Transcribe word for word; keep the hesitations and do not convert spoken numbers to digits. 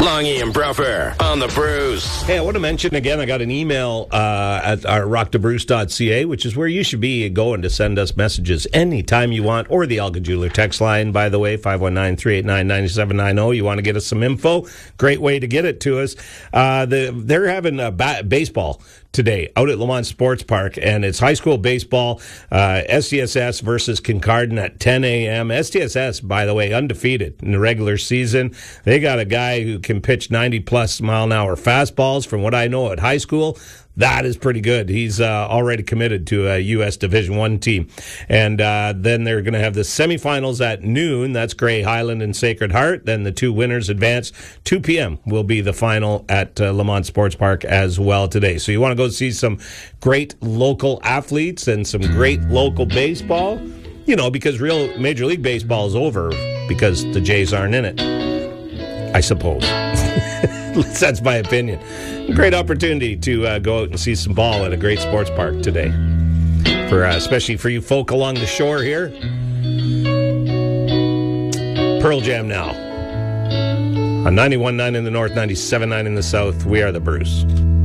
Longy and Bruffer on the Bruce. Hey, I want to mention again, I got an email uh, at our rock to bruce dot c a, which is where you should be going to send us messages anytime you want, or the Elgin Jeweler text line, by the way, five one nine, three eight nine, nine seven nine zero. You want to get us some info? Great way to get it to us. Uh, the, they're having a ba- baseball today out at Lamont Sports Park, and it's high school baseball, uh, S T S S versus Kincardine at ten a.m. S T S S, by the way, undefeated in the regular season. They got a guy who can pitch ninety plus mile an hour fastballs. From what I know at high school, that is pretty good. He's uh, already committed to a U S Division One team. And uh, then they're going to have the semifinals at noon. That's Grey Highland and Sacred Heart. Then the two winners advance. two p.m. will be the final at uh, Lamont Sports Park as well today. So you want to go see some great local athletes and some great local baseball? You know, because real Major League Baseball is over because the Jays aren't in it, I suppose. That's my opinion. Great opportunity to uh, go out and see some ball at a great sports park today. For uh, especially for you folk along the shore here. Pearl Jam now. On ninety-one point nine in the north, ninety-seven point nine in the south. We are the Bruce.